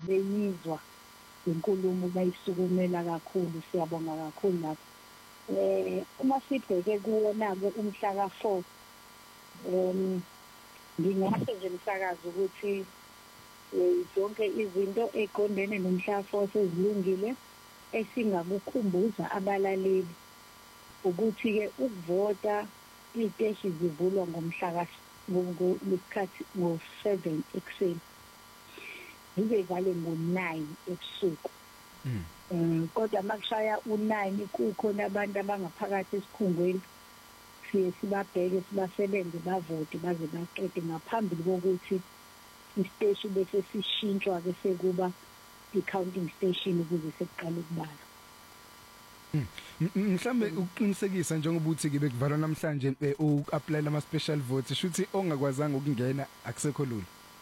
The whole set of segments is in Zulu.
beyizwa inkulumo bayisukumela kakhulu. Siyabonga kakhulu lapho. Uma sibheke kuwona-ke umhla ka-4 ngingasho nje msakazi ukuthi zonke izinto eqondene nomhla ka-4 sezilungile. Esingakukhumbuza abalaleli ukuthi-ke ukuvota iy'teshi zivulwa ngomhla ngesikhathi ngo-7 ekuseni zize vale ngo-9 ebusuku. Kodwa makushaya u-9 kukhona abantu abangaphakathi esikhungweni siye sibabheke sibasebenze bavote baze baqede ngaphambi kokuthi isiteshi bese sishintshwa-ke sekuba i-counting station ukuze sekuqala ukubala. Mhlambe ukuqinisekisa njengoba uthi ke bekuvalwa namhlanje uku-apply ama special votes shuthi ongakwazanga ukungena akusekho lula.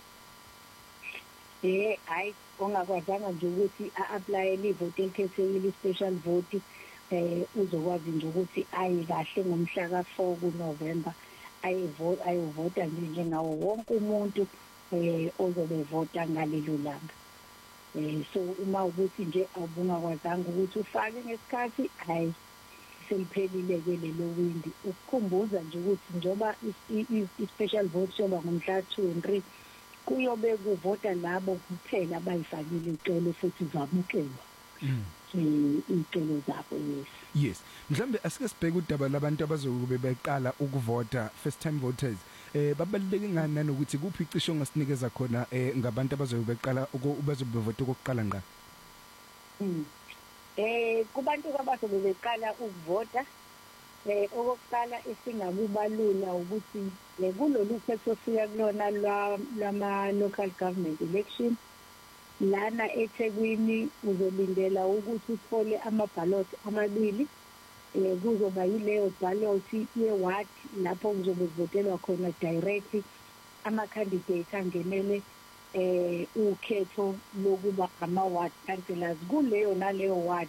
Hayi ongakwazanga nje ukuthi a-apply ivote elikhethekile i-special vote uzokwazi nje ukuthi aye kahle ngomhla ka-4 kuNovember ayovota njengawo wonke umuntu ozobe vota ngalelo langa. So uma ukuthi nje awubungakwazanga ukuthi ufake ngesikhathi hayi seliphelile-ke lelo windi. Ukukhumbuza nje ukuthi njoba i-special vote soba ngomhla 2 and 3 kuyobe kuvota labo kuphela abayifakile icelo futhi zamukelwa iy'celo zabo. Yes, mhlambe asike sibheke udaba labantu abazobe beqala ukuvota, first time voters. Babaluleke ngani nanokuthi kuphi icisho ngasinikeza khona ngabantu abazobe beqala bazobe bevota okokuqala ngqa? Kubantu abazobe beqala ukuvota okokuqala esingakubalula ukuthi kulolu khetho siya kulona lama local government election lana eThekwini uzolindela ukuthi uthole ama-ballot amabili. Kuzoba yileyo ballot ye-ward lapho kuzobe kuvotelwa khona direct ama-candidate angenele ukhetho lokuba ama-ward councillors kuleyo naleyo ward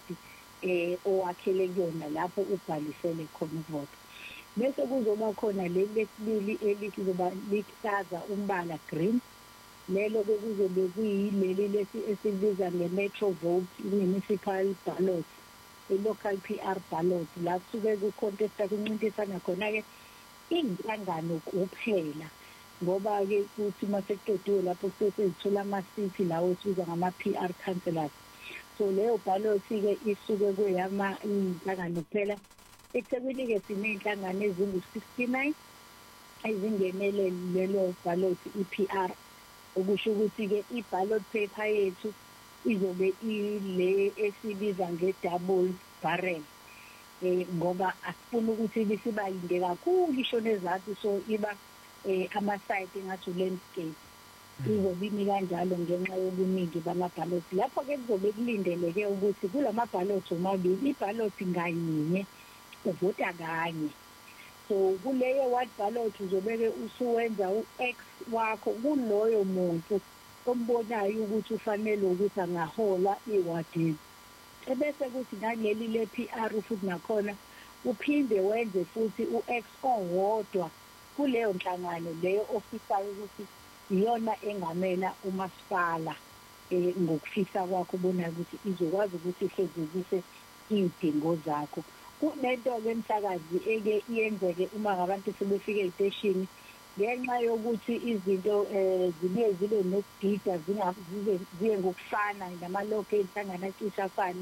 owakhele kuyona lapho ubhalisele khona ukuvota. Bese kuzoba khona leli lesibili elithi kuzoba lihlaza umbala green. Lelo ke kuzobe kuyileli lesi esibiza nge-metro vote, i-municipal ballot, i-local PR ballot la kusuke kucontesta kuncintisana khona-ke inhlangano kuphela ngoba-ke kuthi masekuqediwe lapho sesizithola ama-city lawo esibiza ngama-PR councillors. So leyo ballot-ke isuke kuyama inhlangano kuphela. eThekwini-ke siney'nhlangano ezingu-69 ezingenele lelo ballot i-PR, okusho ukuthi-ke i-ballot paper yethu izobe ile esibiza nge-double barrel ngoba asifuna ukuthi bisibayinde kakhulu ishone ezansi, so iba ama-site engathi landscape izobe imi kanjalo ngenxa yobuningi bama-ballot. Lapho-ke kuzobe kulindeleke ukuthi kulama-ballot omabili i-ballot ngayinye uvota kanye. So kuleyo ward ballot uzobeke usuwenza u-X wakho kuloyo muntu ombonayo ukuthi ufanele ukuthi angahola iwadi. Ebese kuthi naleli le-PR futhi nakhona uphinde wenze futhi u-X owodwa kuleyo nhlangano leyo ofisayo ukuthi iyona engamela umasipala ngokufisa kwakho ubona ukuthi izokwazi ukuthi ihlezekise iy'dingo zakho. Kunento-ke msakazi eke iyenzeke uma ngabantu sebefika ey'teshini ngenxa yokuthi izinto zibuye zibe nokudida ziye ngokufana namalokho ey'nhlangano acishe afane.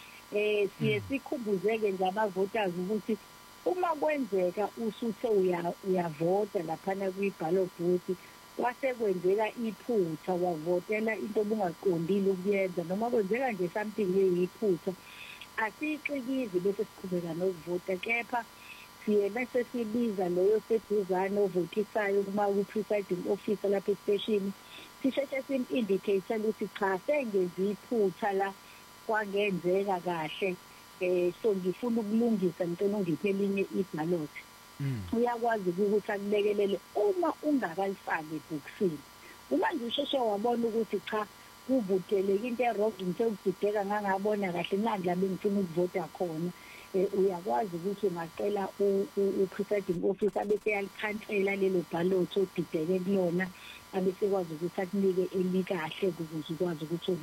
Siye sikhumbuzeke nje ama-voters ukuthi uma kwenzeka usuthe uyavota laphana kwi-ballot booth kwasekwenzeka iphutha wavotela into obungaqondile ukuyenza noma kwenzeka nje something eyiphutha, asiyixikizi bese siqhubeka nokuvota, kepha siye bese sibiza loyo seduzane ovotisayo kuma ku-presiding officer lapha esiteshini, sisheshe sim-indicate ukuthi cha sengenze iphutha la kwangenzeka kahle, so ngifuna ukulungisa ngicela ungiphe elinye iballot. Uyakwazi ukuthi akulekelele uma ungakalifaki ebhokisini. Uma nje usheshe wabona ukuthi cha kuvuteleke into errong ngikudideka ngangabona kahle manje la bengifuna ukuvota khona, uyakwazi ukuthi ungacela u-presiding officer abese yalikhansela lelo ballot odideke kulona abesekwazi ukuthi akunike elikahle ukuze ukwazi ukuthi